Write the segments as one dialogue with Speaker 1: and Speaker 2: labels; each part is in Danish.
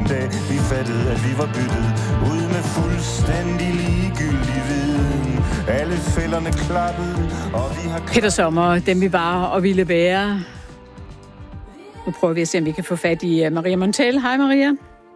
Speaker 1: dag vi fattede, at vi var byttet ud med fuldstændig ligegyldig viden. Alle fælderne klappede, og vi har...
Speaker 2: Peter Sommer, dem vi var og ville være. Nu prøver vi at se, om vi kan få fat i Maria Montell. Hej Maria.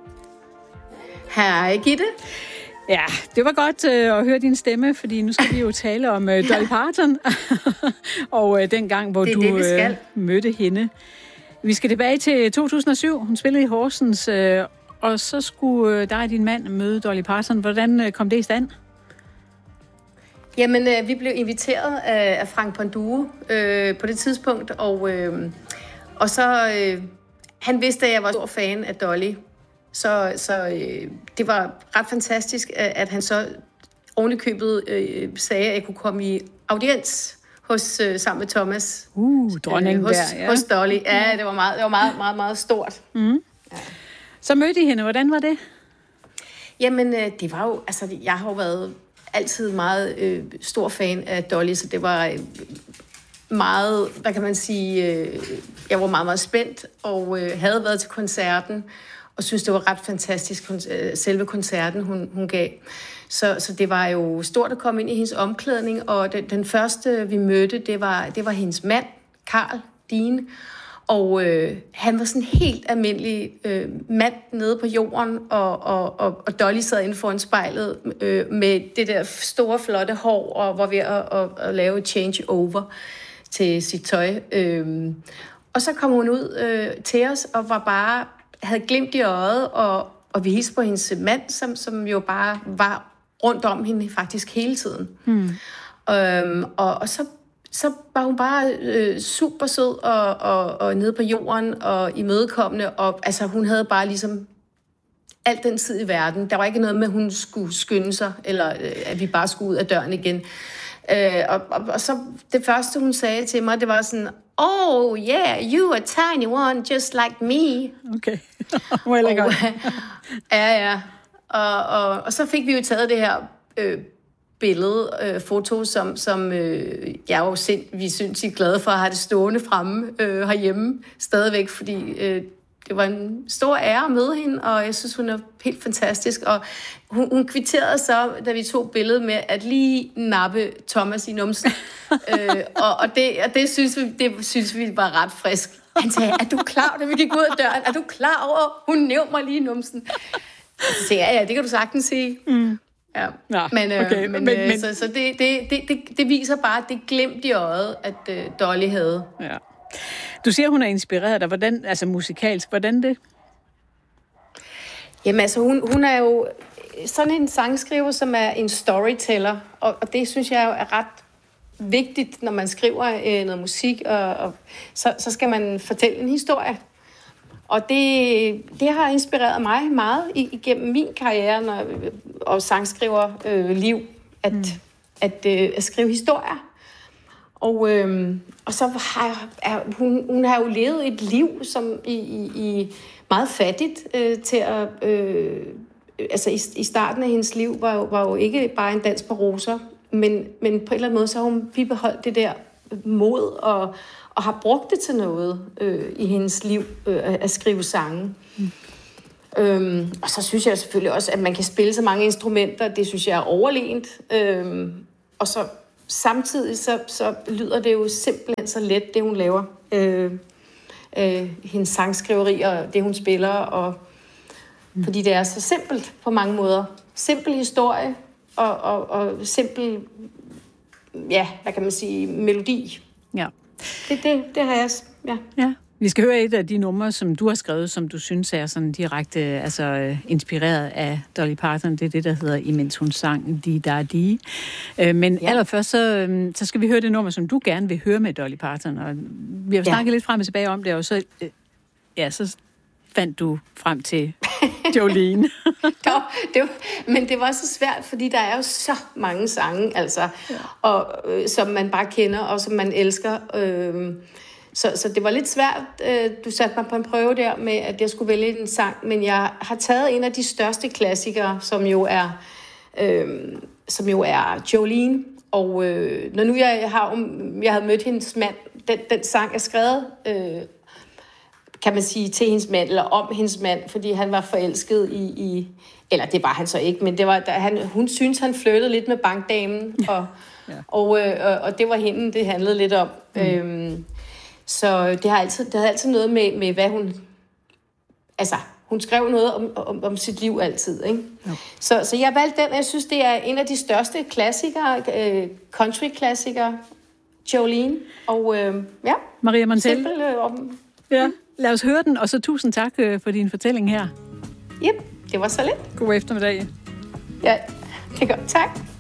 Speaker 3: Hej Gitte.
Speaker 2: Ja, det var godt at høre din stemme, fordi nu skal vi jo tale om Dolly Parton. Og den gang, hvor du mødte hende. Vi skal tilbage til 2007. Hun spillede i Horsens, og så skulle dig og din mand møde Dolly Parton. Hvordan kom det i stand?
Speaker 3: Jamen, vi blev inviteret af Frank Panduro på det tidspunkt, og så han vidste, at jeg var stor fan af Dolly. Så det var ret fantastisk, at han så ovenikøbet sagde, at jeg kunne komme i audiens sammen med Thomas.
Speaker 2: Dronningen
Speaker 3: hos Dolly. Ja, det var meget, meget, meget stort.
Speaker 2: Mm. Ja. Så mødte I hende. Hvordan var det?
Speaker 3: Jamen, det var jo... Altså, jeg har jo været altid meget stor fan af Dolly, så det var meget... Hvad kan man sige? Jeg var meget, meget spændt, og havde været til koncerten, og synes det var ret fantastisk, selve koncerten, hun gav. Så det var jo stort at komme ind i hendes omklædning, og den første, vi mødte, det var hendes mand, Carl Dean, og han var sådan en helt almindelig mand nede på jorden, og Dolly sad inde foran spejlet med det der store, flotte hår, og var ved at lave et change-over til sit tøj. Og så kom hun ud til os, og var bare... havde glimt i øjet, og vi hilste på hendes mand, som jo bare var rundt om hende faktisk hele tiden. Og så var hun bare super sød og nede på jorden og imødekommende, og altså hun havde bare ligesom alt den tid i verden. Der var ikke noget med, at hun skulle skynde sig, eller at vi bare skulle ud af døren igen. Og så det første, hun sagde til mig, det var sådan, oh yeah, you a tiny one, just like me.
Speaker 2: Okay, well,
Speaker 3: ja. Og så fik vi jo taget det her foto, som jeg jo vi synes, I er glade for at have det stående fremme herhjemme stadigvæk, fordi det var en stor ære at møde hende, og jeg synes, hun er helt fantastisk. Og hun kvitterede så, da vi tog billedet med, at lige nappe Thomas i numsen. Og det synes vi var ret frisk. Han sagde, er du klar, da vi gik ud af døren? Er du klar over, hun nævner mig lige i numsen? Så sagde jeg, ja, det kan du sagtens sige. Mm. Ja.
Speaker 2: Nå, okay. Men
Speaker 3: så det viser bare, det glimt i øjet, at Dolly havde.
Speaker 2: Ja. Du siger, hun er inspireret dig. Hvordan, altså musikalsk, hvordan det?
Speaker 3: Jamen altså, hun er jo sådan en sangskriver, som er en storyteller, og det synes jeg jo er ret vigtigt, når man skriver noget musik, og så skal man fortælle en historie. Og det har inspireret mig meget igennem min karriere og sangskriverliv, at skrive historier. Og så har hun har jo levet et liv, som i meget fattigt til at... altså i starten af hendes liv var jo ikke bare en dans på roser, men på en eller anden måde, så har hun bibeholdt det der mod, og har brugt det til noget i hendes liv, at skrive sange. Og så synes jeg selvfølgelig også, at man kan spille så mange instrumenter, det synes jeg er overlegent. Og så samtidig så lyder det jo simpelthen så let, det hun laver. Hendes sangskriveri og det, hun spiller. Og, fordi det er så simpelt på mange måder. Simpel historie og simpel, ja, hvad kan man sige, melodi.
Speaker 2: Ja.
Speaker 3: Det har jeg,
Speaker 2: ja. Vi skal høre et af de numre, som du har skrevet, som du synes er sådan direkte inspireret af Dolly Parton. Det er det, der hedder Imens hun sang Di Da Di. Men allerførst, så skal vi høre det nummer, som du gerne vil høre med Dolly Parton. Og vi har snakket lidt frem og tilbage om det, og så fandt du frem til Jolene.
Speaker 3: Men det var så svært, fordi der er jo så mange sange, altså, og, som man bare kender, og som man elsker. Så det var lidt svært. Du satte mig på en prøve der med, at jeg skulle vælge en sang, men jeg har taget en af de største klassikere, som jo er Jolene. Og når nu jeg havde mødt hendes mand, den sang er skrevet kan man sige, til hendes mand, eller om hendes mand, fordi han var forelsket i eller det var han så ikke, men det var, hun synes han flyttede lidt med bankdamen, og det var hende, det handlede lidt om. Så det havde altid noget med hvad hun... Altså, hun skrev noget om sit liv altid, ikke? Ja. Så jeg valgte den, og jeg synes, det er en af de største klassikere, country-klassikere, Jolene. Og
Speaker 2: Maria Montell. Ja, lad os høre den, og så tusind tak for din fortælling her.
Speaker 3: Yep, det var så lidt.
Speaker 2: God eftermiddag.
Speaker 3: Ja, det er godt. Tak.